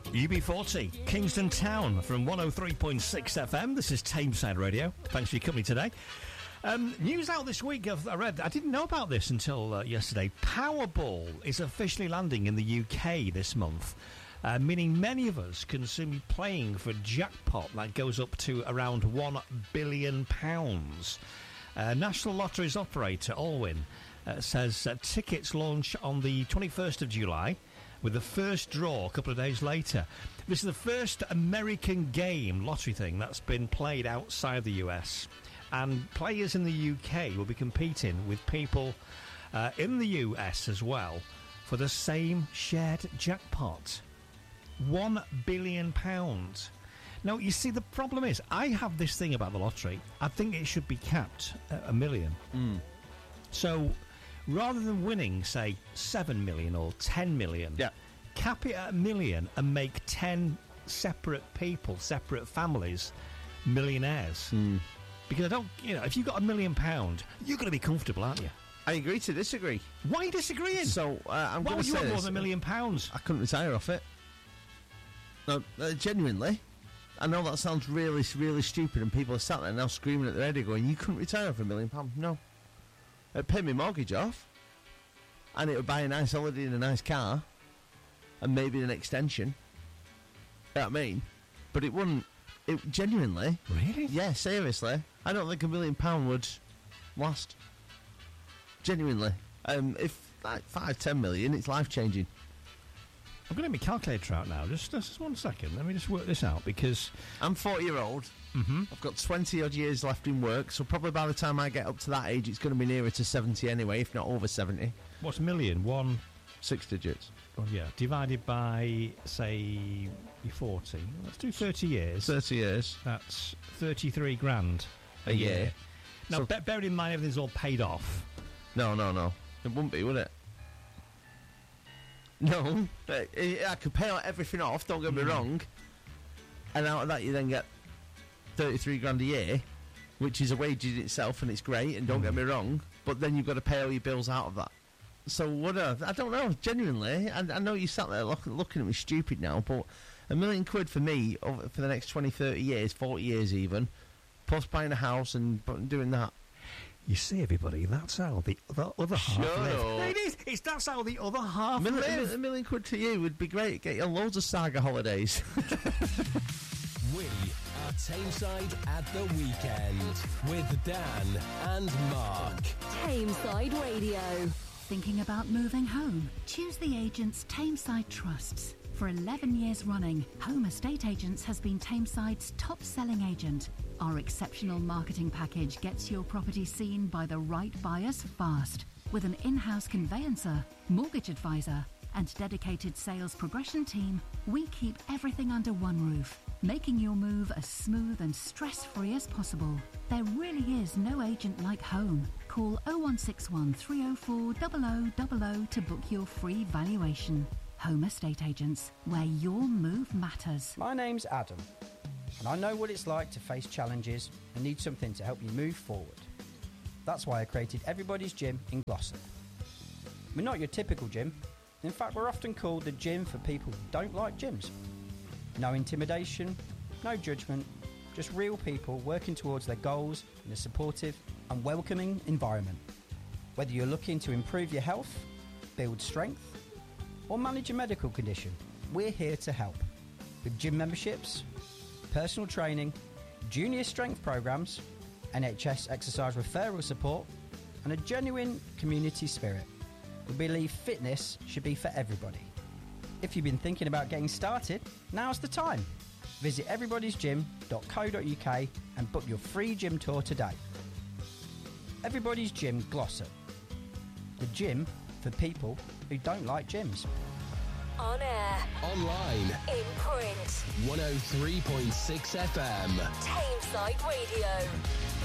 UB40, Kingston Town from 103.6 FM. This is Tameside Radio. Thanks for your company today. News out this week, I read, I didn't know about this until yesterday. Powerball is officially landing in the UK this month, meaning many of us can soon be playing for jackpot that goes up to around £1 billion. National Lotteries operator Allwyn says tickets launch on the 21st of July, with the first draw a couple of days later. This is the first American game lottery thing that's been played outside the US. And players in the UK will be competing with people in the US as well for the same shared jackpot. £1 billion. Now, you see, the problem is, I have this thing about the lottery. I think it should be capped at £1 million. So, rather than winning, say, 7 million or 10 million, cap it at £1 million and make 10 separate people, separate families, millionaires. Because I don't, if you've got £1 million, you're going to be comfortable, aren't you? I agree to disagree. Why are you disagreeing? So, I'm going to say why would you want more this. than £1 million? I couldn't retire off it. No, genuinely. I know that sounds really, really stupid, and people are sat there now screaming at their head going, you couldn't retire for £1 million? No. It'd pay my mortgage off, and it would buy a nice holiday in a nice car, and maybe an extension. You know what I mean? But it wouldn't. It genuinely. Really? Yeah, seriously. I don't think £1 million would last. Genuinely. If like 5-10 million, it's life changing. I'm going to get my calculator out now. Just 1 second. Let me just work this out, because I'm 40-year-old. I've got 20 odd years left in work, so probably by the time I get up to that age, it's going to be nearer to 70 anyway, if not over 70. What's a million? 6 digits. Oh, yeah. Divided by, say, you're 40. Let's do 30 years. 30 years. That's 33 grand a year. Now, So- bearing in mind everything's all paid off. No. It wouldn't be, would it? No. I could pay everything off, don't get me wrong. And out of that, you then get 33 grand a year, which is a wage in itself, and it's great, and don't get me wrong. But then you've got to pay all your bills out of that. So what? I don't know. Genuinely, I know you sat there looking at me stupid now, but £1 million for me for the next 20, 30 years, 40 years even, plus buying a house and doing that. You see, everybody, that's how the other half Shut live. up. It is. That's how the other half £1 live. million to you would be great. Get you loads of Saga holidays. We are Tameside at the weekend with Dan and Mark. Tameside Radio. Thinking about moving home? Choose the agents Tameside trusts. For 11 years running, Home Estate Agents has been Tameside's top-selling agent. Our exceptional marketing package gets your property seen by the right buyers fast. With an in-house conveyancer, mortgage advisor, and dedicated sales progression team, we keep everything under one roof, making your move as smooth and stress-free as possible. There really is no agent like home. Call 0161 304 0000 to book your free valuation. Home Estate Agents, where your move matters. My name's Adam, and I know what it's like to face challenges and need something to help you move forward. That's why I created Everybody's Gym in Glossop. We're not your typical gym. In fact, we're often called the gym for people who don't like gyms. No intimidation, no judgment, just real people working towards their goals in a supportive and welcoming environment. Whether you're looking to improve your health, build strength, or manage a medical condition, we're here to help. With gym memberships, personal training, junior strength programs, NHS exercise referral support, and a genuine community spirit. We believe fitness should be for everybody. If you've been thinking about getting started, now's the time. Visit everybody'sgym.co.uk and book your free gym tour today. Everybody's Gym Glossop. The gym for people who don't like gyms. On air. Online. In print. 103.6 FM. Tameside Radio.